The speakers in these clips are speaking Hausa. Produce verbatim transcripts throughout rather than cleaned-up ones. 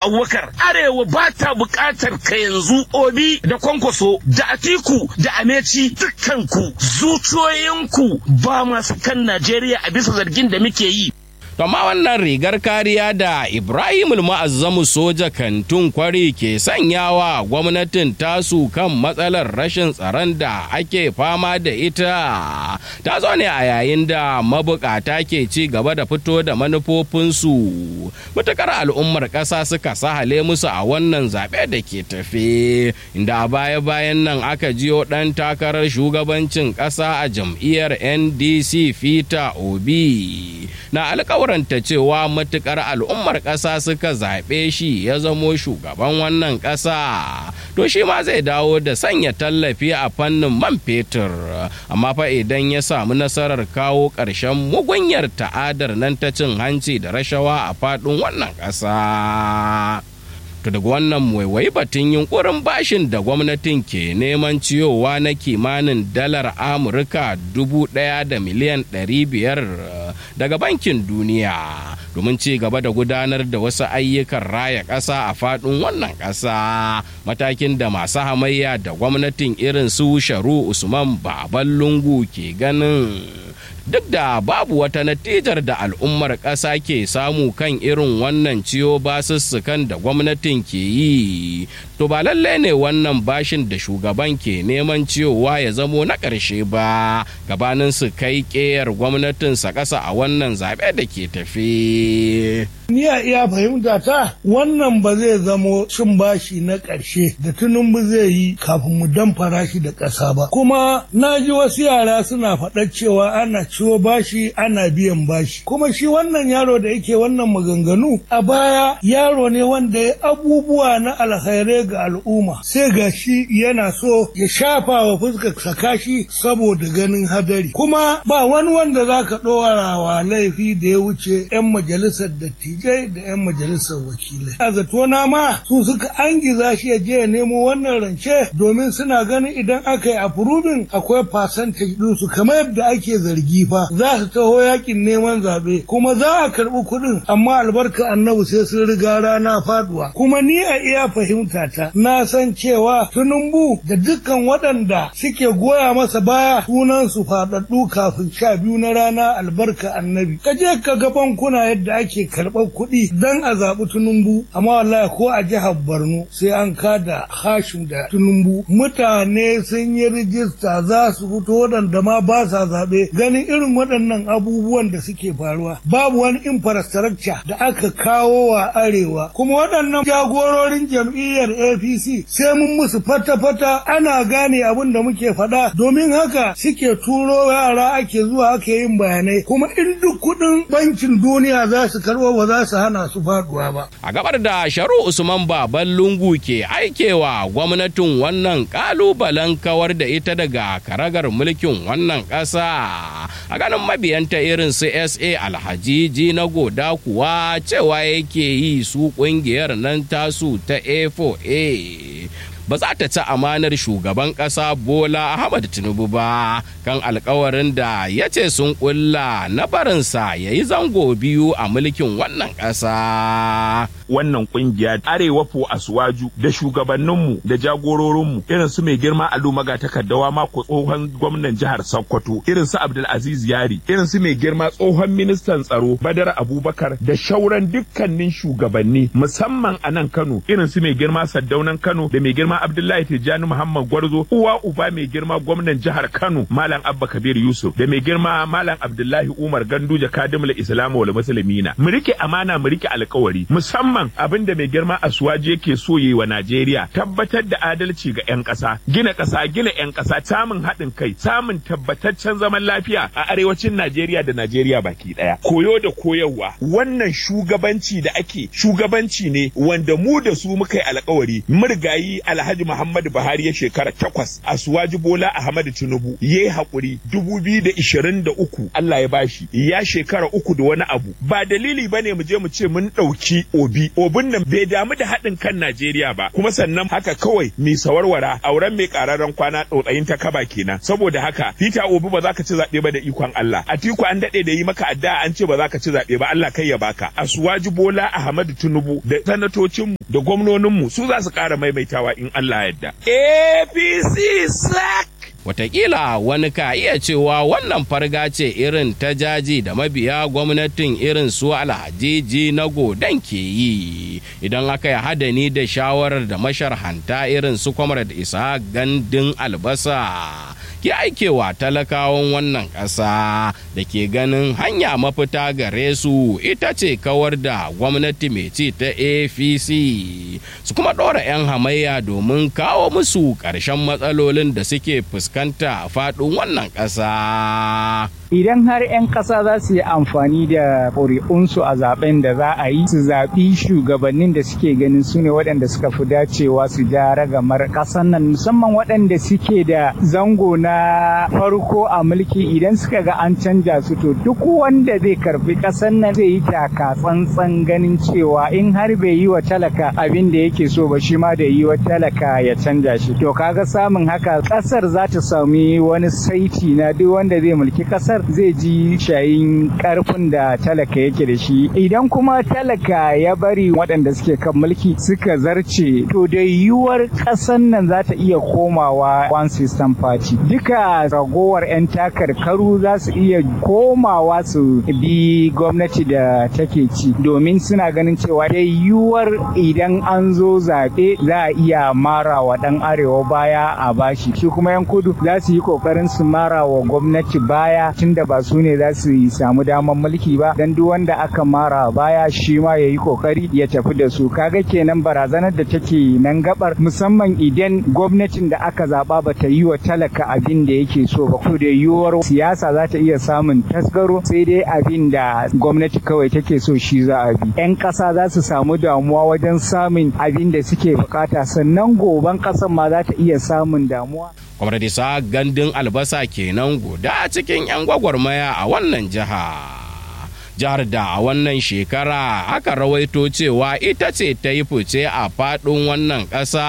Abubakar, Arewa ba ta buƙatar ka yanzu. Obi da Kwankwaso da Atiku da Ameci dukkanku zuciyoyinku ba masu kan Najeriya a bisa zargin da muke yi. Amma wannan rigar kariya da Ibrahim Ma'azzamu soja Kantun Kwari ke sanyawa gwamnatin tasu kan matsalar rashin tsaron da ake fama da ita ta zo ne a yayin da mabukata ke ci gaba da fito da manufofinsu mutakar al'ummar ƙasa suka sahale musu a wannan zaɓe da ke tafe, inda a baya-bayan nan aka jiyo ɗan takarar shugabancin ƙasa a jam'iyyar N D C Peter Obi na alƙawaranta cewa matukar al'ummar ƙasa suka zaɓe shi ya zamo shugaban wannan ƙasa to shi ma zai dawo da sanya tallafi a fannin man fetur, amma fa idan ya samu nasarar kawo ƙarshen mugunyar ta'adar nan ta cin hanci da rashawa a faɗin wannan ƙasa. To daga wannan waiwai batun yunkurin bashin da gwamnatin ke neman ciyowa na kimanin dalar Amurka dubu ɗaya da miliyan ɗari biyar daga bankin duniya domin ci gaba da gudanar da wasu ayyukan raya ƙasa a faɗin wannan ƙasa, matakin da masu hamayya da gwamnatin irin su Sharu Usman Baban Lungu ke ganin duk da babu wata natijar da al'ummar ƙasa ke samu kan irin wannan ciyo basussukan da gwamnatin ke yi, to ba lallai ne wannan bashin da shugaban ke neman ciyowa ya zamo na ƙarshe ba gabanin su kai ƙeyar gwamnatinsa ƙasa a wannan zaɓe da ke tafi. Ni a iya fahimta ta wannan ba zai zamo cin bashi na ƙarshe da Tinubu zai yi kafin mu damfara shi da ƙasa ba. Kuma na ji wasu yara suna faɗar cewa ana ciwo bashi ana biyan bashi. Kuma shi wannan yaro da yake wannan maganganu a baya yaro ne wanda ya abubuwa na alkhairai ga al'umma. Sai ga shi yana so ya shafa wa fuskar sakashi saboda ganin hadari. Kuma ba wani wanda za ka ɗora wa laifi da ya wuce 'yan majalisar dattijai da 'yan majalisar wakilai. A zatona ma su suka angiza shi ya je ya nemo wannan rance domin suna ganin idan aka yi approving akwai percentage ɗinsu kamar yadda ake zargi fa za su taho yakin neman zaɓe kuma za a karɓi kuɗin amma albarka annabi sai sun riga rana faduwa. Kuma ni a iya fahimta ta na san cewa Tinubu da dukkan waɗanda suke goya masa baya sunan su faɗaɗɗu kafin sha biyu na rana albarka annabi. Ka je ka ga bankuna yadda ake karɓar kuɗi don a zaɓi Tinubu, amma wallahi ko a jihar Borno sai an kada Hashim da Tinubu. Mutane sun yi rijista za su fito waɗanda ma ba sa zaɓe ganin irin waɗannan abubuwan da suke faruwa. Babu wani infrastructure da aka kawo wa Arewa, kuma waɗannan jagororin jam'iyyar A P C sai mun musu fata-fata ana gane abin da muke faɗa, domin haka suke turo yara ake zuwa ake yin bayanai, kuma in duk kuɗin bankin duniya za su karɓo ba za su hana su faduwa ba. A gabar da Sharu Usman Baban Lungu ke aikewa gwamnatin wannan kalubalen kawar da ita daga karagar mulkin wannan ƙasa, a ganin mabiyanta irin su S A Alhaji na Goda kuwa cewa yake yi su ƙungiyar nan tasu ta A four A ba za ta ci amanar shugaban ƙasa Bola Ahmad Tinubu ba kan alkawarin da ya ce sun ƙulla na barinsa ya yi zango biyu a mulkin wannan ƙasa. Wannan ƙungiya Arewa fo Asuwaju da shugabanninmu da jagororinmu irin su mai girma Alu Magatakardawa mako tsohon gwamnan jihar Sokoto, irin su Abdulaziz Yari, irin su mai girma tsohon ministan tsaro Badar Abubakar da shauran dukkanin shugabanni musamman a nan Kano, irin su mai girma Saddaunan Kano da mai girma Abdullahi Tijjani Muhammad Gwarzo, uwa uba mai girma gwamnan jihar Kano Malam Abba Kabir Yusuf da mai girma Malam Abdullahi Umar Ganduje Kadimul Islam wal Muslimina. Mu rike amana, mu rike alƙawari, musamman abinda mai girma Asuwaji yake so yi wa Najeriya, tabbatar da adalci ga 'yan ƙasa, gina ƙasa, gina 'yan ƙasa, samun haɗin kai, samun tabbataccen zaman lafiya a arewacin Najeriya da Najeriya baki ɗaya. Koyo da koyarwa, wannan shugabanci da ake shugabanci ne wanda mu da su muka yi alƙawari. Murgayi Alhaji Muhammadu Buhari ya shekara takwas, Asuwaji Bola Ahmadu Tinubu ya yi haƙuri dubu biyu da ishirin da uku Allah ya bashi ya shekara uku da wani abu. Ba dalili bane mu je mu ce mun ɗauki Obi Obi Obin nan bai damu da haɗin kan Najeriya ba kuma sannan haka kawai mai sawarwara auren mai ƙararren kwana tsotsayin ta kaba kenan saboda haka Peter Obi ba za ka ci zaɓe ba da ikon Allah Atiku an daɗe da yi maka addu'a an ce ba za ka ci zaɓe ba Allah kai ya baka Asuwaji Bola Ahmadu Tinubu da sanatocinmu da gwamnoninmu su za su ƙara maimaitawa in Allah yadda A P C sack. Wataƙila wani ka iya cewa wannan farga ce irin ta jaji da mabiya gwamnatin irin su Alhajiji na Godan ke yi idan aka yi hadani da shawarar da masharhanta irin su Comrade Isa Gandun Albasa ke aikewa talakawan wannan ƙasa da ke ganin hanya mafita gare su ita ce kawar da gwamnati mai ci ta A P C su kuma ɗora 'yan hamayya domin kawo musu ƙarshen matsalolin da suke fuskanta a faɗin wannan ƙasa. Idan har 'yan ƙasa za su yi amfani da ƙuri'unsu a zaben da za a yi su zaɓi shugabannin da suke ganin su ne waɗanda suka fi dacewa su ja ragamar ƙasar nan musamman waɗanda suke da zango na farko a mulki idan suka ga an canja su to duk wanda zai karbi ƙasar nan zai yi taka tsantsan ganin cewa in har bai yi wa talaka abin da yake so ba shi ma da yi wa talaka ya canja shi to kaga samun haka ƙasar za ta sami wani saiti na duk wanda zai mulki ƙasar zai ji shayin karfin da talaka yake da shi idan kuma talaka ya bari waɗanda suke kan mulki suka zarce to da yiwuwar ƙasar nan za ta iya komawa one system party duka ragowar 'yan takarkaru za su iya komawa su bi gwamnati da take ci domin suna ganin cewa da yiwuwar idan an zo zaɓe za a iya mara wa ɗan arewa baya a bashi shi kuma 'yan kudu za su yi ƙoƙarin su mara wa gwamnati baya da ba su ne za su samu damar mulki ba dan duk wanda aka mara baya shi ma ya yi kokari ya tafi da su kaga kenan barazanar da take nan gabar musamman idan gwamnatin da aka zaba ba ta yi wa talaka abin da yake so ba ko da yiwuwar siyasa za ta iya samun tasgaro sai dai abin da gwamnati kawai take so shi za a bi yan kasa za su samu damuwa wajen samun abin da suke bukata sannan goban kasan ma za ta iya samun damuwa. Kwamar Isa Gandun Albasa kenan guda cikin 'yan gwagwarmaya a wannan jiha. Jihar da a wannan shekara aka rawaito cewa ita ce ta yi fice a faɗin wannan ƙasa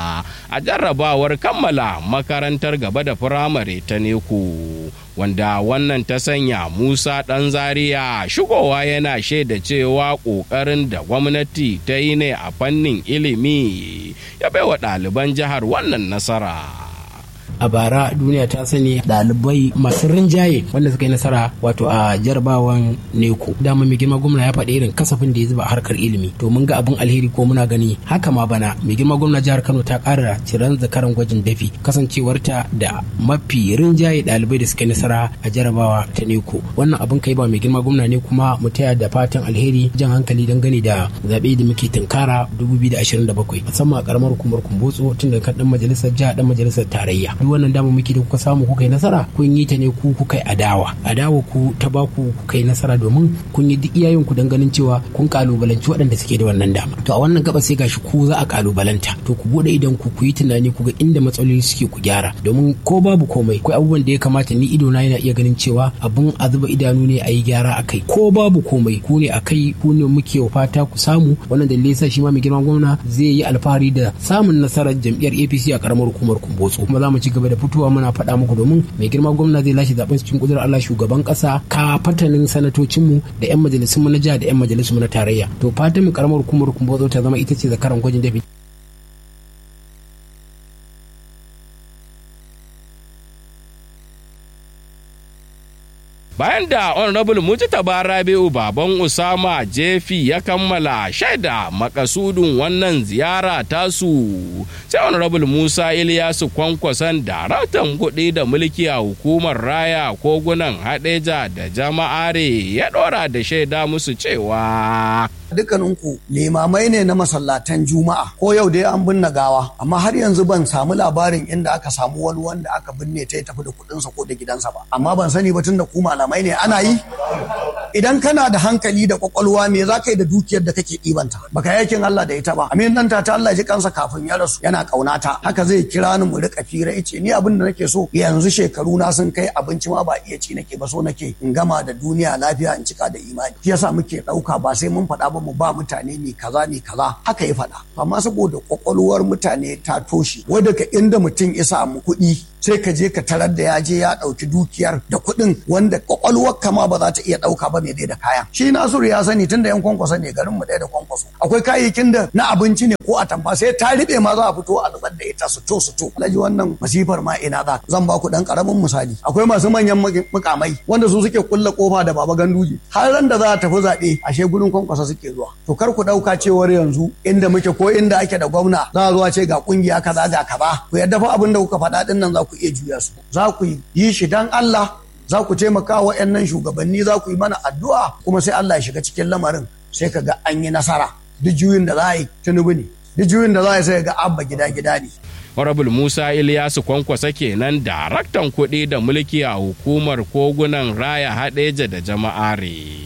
a jarrabawar kammala makarantar gaba da firamare ta Neku. Wanda wannan ta sanya Musa ɗan Zaria shigowa yana shaida cewa ƙoƙarin da gwamnati ta yi ne a fannin ilimi ya baiwa ɗaliban jihar wannan nasara. A bara duniya ta sani ɗalibai masu rinjaye wanda suka yi nasara wato a jarabawan neko dama mai girma gwamna ya faɗi irin kasafin da ya zuba a harkar ilimi to mun ga abin alheri ko muna gani haka ma bana mai girma gwamna jihar Kano ta ƙara ciran zakaran gwajin dafi kasancewarta da mafi rinjaye ɗalibai da suka yi nasara a jarabawa ta neko wannan abin kai ba mai girma gwamna ne kuma mu taya da fatan alheri jan hankali dangane da zaɓe da muke tunkara dubu biyu da ashirin da bakwai musamman a ƙaramar hukumar Kumbotso tun daga kan ɗan majalisar jiha ɗan majalisar tarayya wannan dama muke da kuka samu kuka yi nasara kun yi ta ne ku kuka yi adawa adawa ku ta ba ku kuka yi nasara domin kun yi duk iyayen ku dan ganin cewa kun kalubalanci waɗanda suke da wannan dama to a wannan gaba sai gashi ku za a kalubalanta to ku bude idan ku ku yi tunani ku ga inda matsaloli suke ku gyara domin ko babu komai akwai abubuwan da ya kamata ni ido na yana iya ganin cewa abun a zuba idanu ne a yi gyara akai ko babu komai ku ne akai ku ne muke fata ku samu wannan dalilin sa shi ma mai girman gwamna zai yi alfahari da samun nasarar jam'iyyar A P C a karamar hukumar Kumbotso kuma za mu ci gaba da fitowa muna faɗa muku domin mai girma gwamna zai lashe zaben cikin kudurar Allah shugaban ƙasa ka fatanin sanatocinmu da 'yan majalisun mu na jiha da 'yan majalisun mu na tarayya to fatan mu karamar hukumar Kumbotso ta zama ita ce zakaran gwajin dafi. Bayan da Honorable Mujtaba Rabi'u Baban Usama Jefi ya kammala shaida makasudin wannan ziyara tasu, sai Honorable Musa Ilyasu Kwankwason daraktan kuɗi da mulki a hukumar raya kogunan Hadeja da Jama'are ya ɗora da shaida musu cewa dukkaninku limamai ne na masallatan juma'a ko yau dai an binne gawa amma har yanzu ban samu labarin inda aka samu wani wanda aka binne ta tafi da kudinsa ko da gidansa ba amma ban sani ba tunda ku malamai ne ana yi idan kana da hankali da kwakwalwa me za ka yi da dukiyar da kake ɗibanta baka yakin Allah da ita ba amin dan ta Allah ji kansa kafin ya rasu yana kaunata haka zai kira ni mu rika fira yace ni abin da nake so yanzu shekaru na sun kai abinci ma ba iya ci nake ba so nake in gama da duniya lafiya in cika da imani shi yasa muke dauka ba sai mun faɗa ba mu ba mutane ne kaza ne kaza haka ya faɗa amma saboda kwakwalwar mutane ta toshe wadda ka inda mutum ya samu kuɗi sai ka je ka tarar da ya je ya ɗauki dukiyar da kuɗin wanda kwakwalwar kama ba za ta iya ɗauka ba mai dai da kayan shi Nasiru ya sani tunda yan kwankwaso ne garin mu ɗaya da kwankwaso akwai kayayyakin da na abinci ne ko a tamfa sai ta riɓe ma za a fito a zubar da ita su to su to alhaji wannan masifar ma ina za zan ba ku ɗan ƙaramin misali akwai masu manyan mukamai wanda su suke kulla kofa da baba ganduje har ran da za a tafi zaɓe ashe gurin kwankwasa suke zuwa to kar ku ɗauka cewar yanzu inda muke ko inda ake da gwamna za a zuwa ce ga kungiya kaza ga kaza ku yadda fa abin da kuka faɗa ɗin nan za ku iya juya su za ku yi shi dan Allah za ku taimaka wa ƴannan shugabanni za ku yi mana addu'a kuma sai Allah ya shiga cikin lamarin sai ka ga an yi nasara duk juyin da za a yi Tinubu ne duk juyin da za a yi sai ga abba gida gida ne. Honorable Musa Ilyasu Kwankwasa kenan daraktan kuɗi da mulki a hukumar kogunan raya Hadeja da jama'are.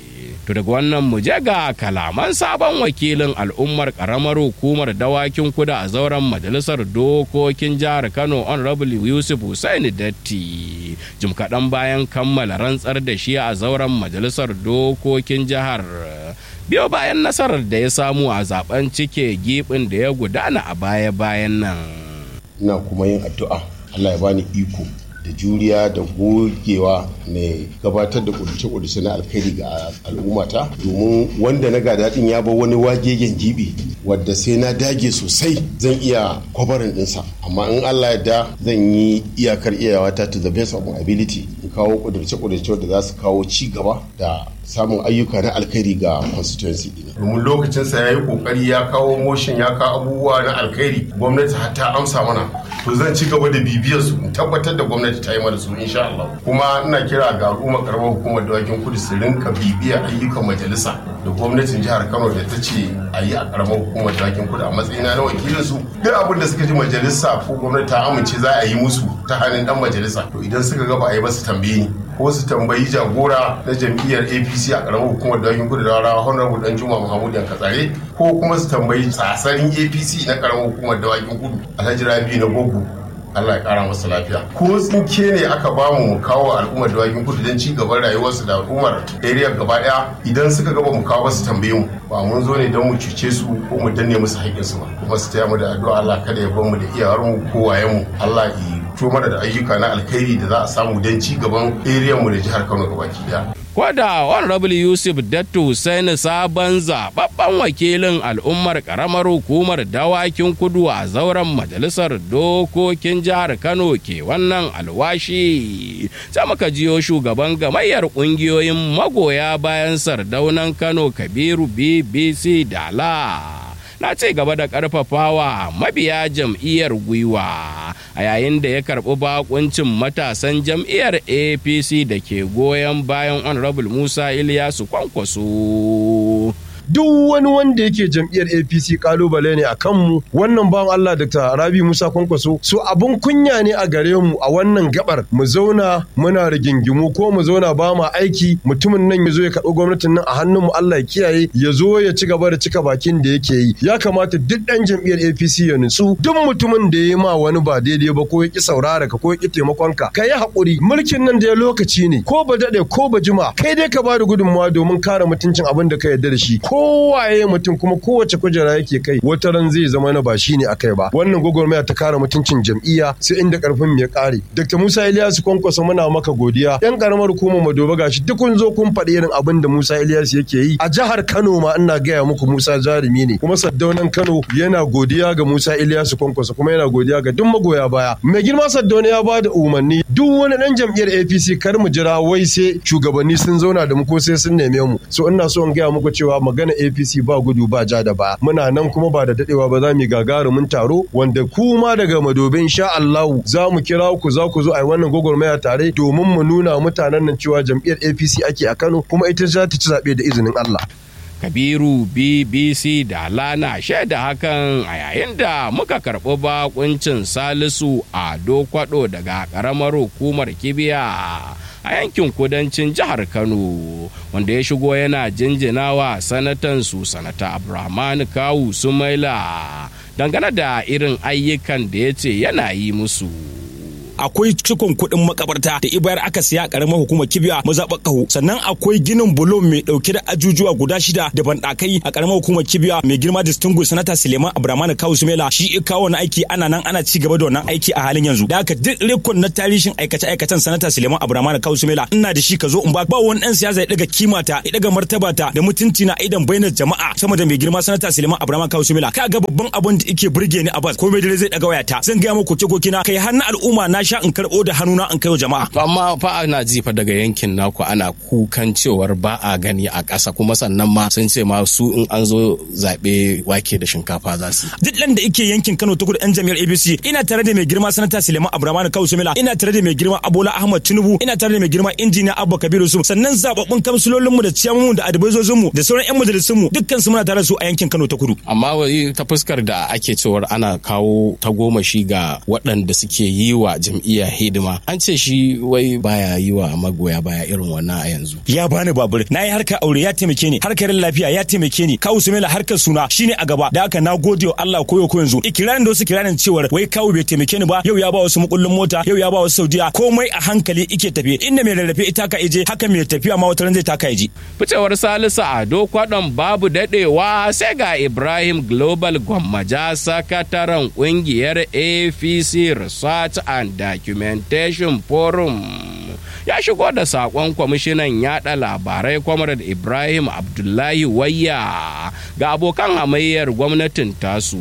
To daga wannan mu je ga kalaman sabon wakilin al'ummar karamar hukumar dawakin kuda a zauren majalisar dokokin jihar Kano Honorable Yusuf Hussaini Datti. Jim kaɗan bayan kammala rantsar da shi a zauren majalisar dokokin jihar. Biyo bayan nasarar da ya samu a zaben cike gibin da ya gudana a baya-bayan nan. Ina kuma yin addu'a Allah ya bani iko da juriya da gogewa mai gabatar da kuduce-kuduce na alkhairi ga al'ummata domin wanda na gada din ya bar wani wagegen gibi wadda sai na dage sosai zan iya kwabarin dinsa amma in Allah ya da zan yi iyakar iyawata to the best of my ability in kawo kuduce-kuduce wadda za su kawo ci gaba da samun ayyuka na alkhairi ga constituency din domin lokacin sa yayi kokari ya kawo motion ya kawo abubuwa na alkhairi gwamnati har ta amsa mana to zan ci gaba da bibiyar su in tabbatar da gwamnati ta yi mana su insha Allah kuma ina kira ga al'umma karamar hukumar dawakin kudu su rinka bibiyar ayyukan majalisa da gwamnatin jihar Kano da ta ce a yi a karamar hukumar dawakin kudu a matsayina na wakilin su duk abin da suka ji majalisa ko gwamnati ta amince za a yi musu ta hannun dan majalisa to idan suka ga ba a yi ba su tambaye ni ko su tambayi jagora na jam'iyyar A P C a karamar hukumar dawakin kudu da warawa Honorable Danjuma Muhammad Yankatsare ko kuma su tambayi tsasarin A P C na karamar hukumar dawakin kudu Alhaji Rabi na Gogo Allah ya kara masa lafiya ko tsinke ne aka bamu mu kawo al'ummar dawakin kudu don ci gaban rayuwarsu da al'ummar area gaba daya idan suka gaba mu kawo su tambaye mu ba mun zo ne don mu cuce su ko mu danne musu haƙƙinsu ba kuma su taya mu da addu'a Allah kada ya bar mu da iyawar mu ko wayen mu Allah ya to mana da ayyuka na alkhairi da za a samu don ci gaban area mu da jihar Kano gabaki daya. Kwada Honorable Yusuf Dattu Hussaini sabon zababben wakilin al'ummar karamar hukumar dawakin kudu a zauren majalisar dokokin jihar Kano ke wannan alwashi. Sai muka jiyo shugaban gamayyar kungiyoyin magoya bayan sardaunan Kano Kabiru B B C Dala. Na ce gaba da ƙarfafawa mabiya jam'iyyar gwiwa a yayin da ya karɓi bakuncin matasan jam'iyyar A P C da ke goyon bayan Honorable Musa Ilyasu Kwankwaso. duk wani wanda yake jam'iyyar A P C kalubale ne a kanmu. Wannan bawan Allah Doctor Rabi Musa Kwankwaso so abun kunya ne a gare mu a wannan gabar mu zauna muna rigingimu ko mu zauna ba mu aiki mutumin nan ya zo ya karɓi gwamnatin nan a hannun mu Allah ya kiyaye ya zo ya ci gaba da cika bakin da yake yi. Ya kamata duk ɗan jam'iyyar A P C ya nutsu duk mutumin da ya yi ma wani ba daidai ba ko ya ki saurara ka ko ya ki taimakon ka ka yi haƙuri mulkin nan da ya lokaci ne ko ba daɗe ko ba jima kai dai ka ba da gudunmawa domin kare mutuncin abin da ka yarda da shi. Kowaye mutum kuma kowace kujera yake kai wata ran zai zama na ba shi ne akai ba. Wannan gwagwarmaya ta kare mutuncin jam'iyya sai inda karfin mu ya kare. Doctor Musa Ilyasu Kwankwaso muna maka godiya. Yan karamar hukumar Madoba gashi duk kun zo kun faɗi irin abin da Musa Ilyasu yake yi. A jihar Kano ma ina gaya muku Musa jarumi ne. Kuma Saddaunan Kano yana godiya ga Musa Ilyasu Kwankwaso kuma yana godiya ga duk magoya baya. Mai girma Saddauna ya bada umarni duk wani dan jam'iyyar A P C kar mu jira wai sai shugabanni sun zauna da mu ko sai sun neme mu. So ina so in gaya muku cewa magana A P C ba gudu ba ja da ba. Muna nan kuma ba da dadewa ba za mu gagarumin taro wanda kuma daga Madobe insha Allah za mu kira ku za ku zo a wannan gwagwarmaya tare domin mu nuna mutanen nan cewa jam'iyyar A P C ake a Kano kuma ita za ta ci zabe da izinin Allah. Kabiru B B C da Lana shaida hakan a yayin da muka karɓi bakuncin Salisu Ado Kwado daga ƙaramar hukumar Kibiya a yankin kudancin jihar Kano wanda ya shigo yana jinjinawa sanatan su sanata Abdulrahman Kawu Sumaila dangane da irin ayyukan da ya ce yana yi musu. akwai cikon kuɗin makabarta da ibayar aka siya a karamar hukumar Kibiya mazaɓar Kaho, sannan akwai ginin bulon mai ɗauke da ajujuwa guda shida da banɗakai a karamar hukumar Kibiya mai girma distinguished sanata Suleiman Abdurrahman Kawu Sumela shi ya kawo wannan aiki ana nan ana ci gaba da wannan aiki a halin yanzu. Da haka duk rekon na tarihin aikace-aikacen sanata Suleiman Abdurrahman Kawu Sumela ina da shi ka zo in ba ba wani ɗan siyasa ya daga kimata ya daga martabata da mutunci na idan bainar jama'a sama da mai girma sanata Suleiman Abdurrahman Kawu Sumela. Ka ga babban abin da yake burge ni a bas komai dare zai daga wayata zan ga muku koke na kai har na al'umma na sha in karɓo da hannuna in kai wa jama'a. Amma fa ana jifa daga yankin naku ana kukan cewar ba a gani a ƙasa kuma sannan ma sun ce ma su in an zo zaɓe wake da shinkafa za su. Duk ɗan da yake yankin Kano ta kudu ɗan jami'ar A B C ina tare da mai girma sanata Suleiman Abdurrahman Kawu Sumela, ina tare da mai girma Abola Ahmad Tinubu, ina tare da mai girma injiniya Abba Kabiru Su, sannan zababbun kamsulolin mu da ciyamomin da adibozozin mu da sauran ƴan majalisun mu dukkan su muna tare da su a yankin Kano ta kudu. Amma wai ta fuskar da ake cewar ana kawo tagomashi ga waɗanda suke yi wa jam'iyya hidima an ce shi wai baya yi wa magoya baya irin wannan a yanzu. Ya bani babur na yi harkar aure ya taimake ni, harkar lafiya ya taimake ni, Kawu Sumela harkar suna shine a gaba da haka na gode wa Allah koyo ko yanzu. Ikirarin da wasu kirarin cewar wai Kawu bai taimake ni ba yau ya ba wasu makullin mota yau ya ba wasu Saudiya komai a hankali ike tafe inda mai rarrafe ita ka ije haka mai tafiya ma wata ran zai taka ije. Ficewar Salisu Ado Kwadon babu dadewa sai ga Ibrahim Global Gwammaja sakataren kungiyar A P C Research and Documentation Forum ya shigo da sakon kwamishinan yada labarai Comrade Ibrahim Abdullahi Wayya ga abokan hamayyar gwamnatin tasu.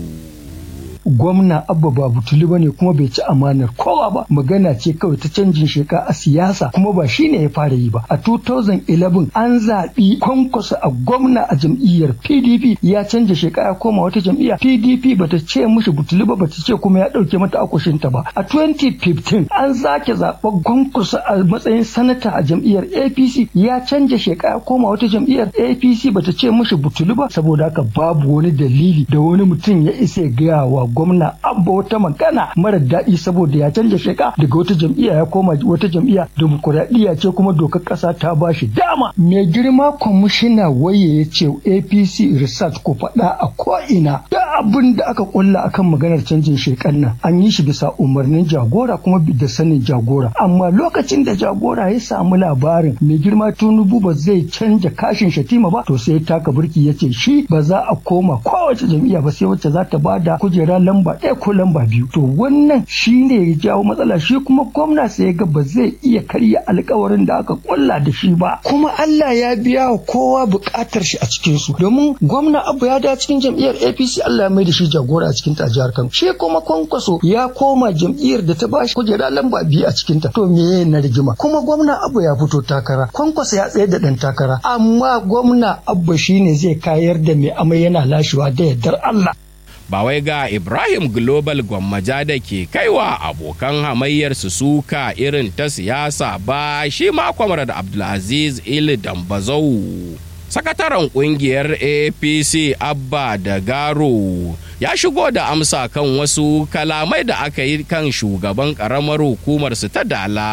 Gwamna Abba ba butuli bane kuma bai ci amanar kowa ba, magana ce kawai ta canjin sheka a siyasa kuma ba shine ya fara yi ba. A two thousand eleven an zaɓi Kwankwaso a gwamna a jam'iyyar P D P ya canja sheka ya koma wata jam'iyya. P D P bata ce mushi butuli ba bata ce kuma ya ɗauke mata akushinta ba. A twenty fifteen an zake zaɓen Kwankwaso a matsayin sanata a jam'iyyar A P C ya canja sheka ya koma wata jam'iyyar A P C bata ce mushi butuli ba, saboda haka babu wani dalili da wani mutum ya isa ya gaya wa gwamna Abba wata magana mara daɗi saboda ya canja sheka daga wata jam'iyya ya koma wata jam'iyya. Demokuraɗiyya ce kuma dokar ƙasa ta ba shi dama. Mai girma kwamishina Waye ya ce A P C Research ko faɗa a ko'ina da abin da aka ƙulla akan maganar canjin shekan nan an yi shi bisa umarnin jagora kuma da sanin jagora. Amma lokacin da jagora ya samu labarin mai girma Tinubu ba zai canja kashin Shatima ba to sai ya taka burki ya ce shi ba za a koma kowace jam'iyya ba sai wacce za ta bada kujera lamba ɗaya ko lamba biyu. To wannan shi ne ya jawo matsala, shi kuma gwamna sai ya ga ba zai iya karya alkawarin da aka kulla da shi ba, kuma Allah ya biya wa kowa buƙatar shi a cikin su, domin gwamna Abu ya da cikin jam'iyyar A P C Allah ya mai da shi jagora a cikin ta jihar Kano, shi kuma Kwankwaso ya koma jam'iyyar da ta bashi kujera lamba biyu a cikin ta. To me na rigima? Kuma gwamna Abu ya fito takara, Kwankwaso ya tsaye da ɗan takara, amma gwamna Abu shine zai kayar da mai amai yana lashewa da yardar Allah. Ba wai ga Ibrahim Global Gwammaja da ke kaiwa abokan hamayyar su suka irin ta siyasa ba, shi ma Comrade Abdulaziz Ili Dambazau sakataren kungiyar A P C Abba da Garo ya shigo da amsa kan wasu kalamai da aka yi kan shugaban karamar hukumar su ta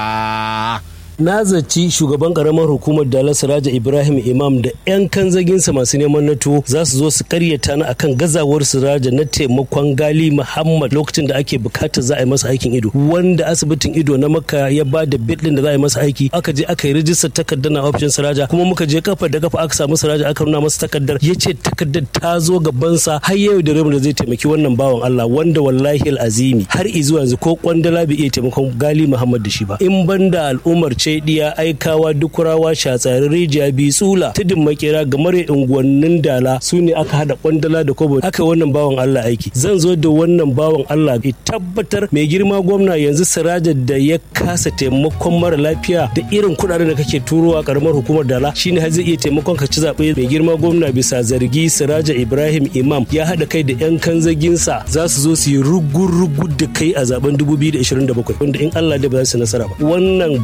Dala. Na zaci shugaban karamar hukumar Dala Siraja Ibrahim Imam da 'yan kanzaginsa masu neman na tuwo za su zo su karyata na akan gazawar Siraja na taimakon Gali Muhammad lokacin da ake bukatar za a yi masa aikin ido, wanda asibitin ido na Makka ya ba da bid din da za a yi masa aiki. Aka je aka yi rijistar takardar na ofishin Siraja, kuma muka je kafa da kafa aka samu Siraja aka nuna masa takardar, ya ce takardar ta zo gabansa har yau da rabu da zai taimaki wannan bawan Allah wanda wallahi al'azimi har izuwa yanzu ko kwandala bai iya taimakon Gali Muhammad da shi ba, in banda al'ummar ce diya aikawa dukurawa shatsari rijiya bi tsula tudun makera ga mare unguwannin Dala su ne aka hada kwandala da kobo aka wannan bawan Allah aiki. Zan zo da wannan bawan Allah ya tabbatar mai girma gwamna yanzu Siraja da ya kasa taimakon mara lafiya da irin kudaden da kake turowa karamar hukumar Dala shine har zai iya taimakon ka ci zabe. Mai girma gwamna bisa zargi Siraja Ibrahim Imam ya hada kai da yan kanzaginsa za su zo su yi rugu-rugu da kai a zaben dubu biyu da ashirin da bakwai wanda in Allah da ba za su nasara ba. Wannan ba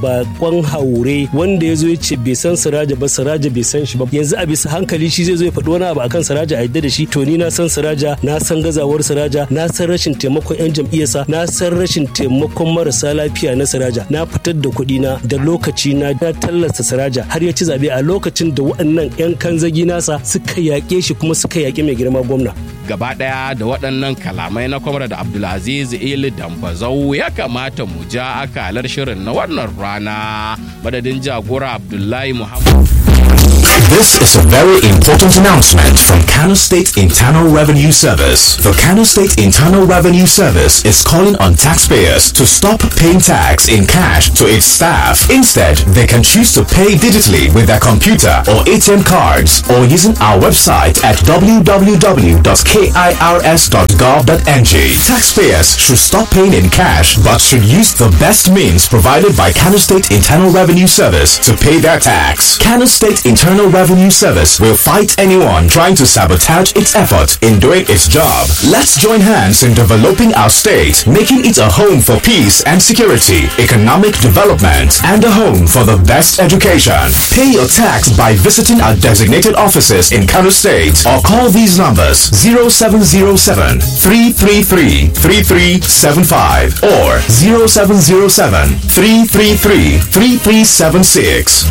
bakon haure wanda ya zo ya ce bai san Siraja ba, Siraja bai san shi ba, yanzu a bisa hankali shi zai zo ya faɗi wani abu akan Siraja a yadda da shi. To ni na san Siraja, na san gazawar Siraja, na san rashin taimakon yan jam'iyyarsa, na san rashin taimakon marasa lafiya na Siraja, na fitar da kuɗi na da lokaci na na tallata Siraja har ya ci zabe a lokacin da waɗannan yan kanzagi nasa suka yaƙe shi kuma suka yaƙi mai girma gwamna. Gaba ɗaya da waɗannan kalamai na Comrade Abdulaziz Ili Dambazau ya kamata mu ja akalar shirin na wannan rana. Madadin jagora Abdullahi Muhammad. This is a very important announcement from Kano State Internal Revenue Service. The Kano State Internal Revenue Service is calling on taxpayers to stop paying tax in cash to its staff. Instead, they can choose to pay digitally with their computer or A T M cards or using our website at w w w dot k i r s dot gov dot n g. Taxpayers should stop paying in cash but should use the best means provided by Kano State Internal Revenue Service to pay their tax. Kano State Internal Revenue Service will fight anyone trying to sabotage its effort in doing its job. Let's join hands in developing our state, making it a home for peace and security, economic development, and a home for the best education. Pay your tax by visiting our designated offices in Kano State or call these numbers zero seven zero seven, three three three, three three seven five or zero seven zero seven, three three three, three three seven six.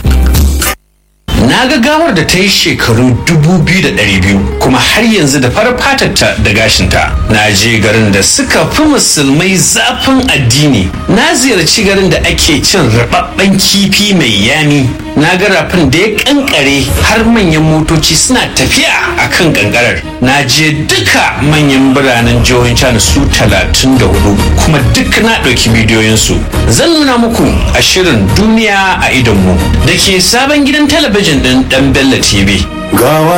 Na ga gawar da ta yi shekaru dubu biyu da ɗari biyu kuma har yanzu da farar fatarta da gashinta. Na je garin da suka fi musulmai zafin addini. Na ziyarci garin da ake cin rababben kifi mai yami. Na ga rafin da ya kankare har manyan motoci suna tafiya a kan kankarar. Na je duka manyan biranen jihohin China su talatin da hudu kuma duk na ɗauki bidiyoyinsu. Zan nuna muku a shirin duniya a idonmu da ke sabon gidan talabijin ɗin ɗan Bello T V. Gawa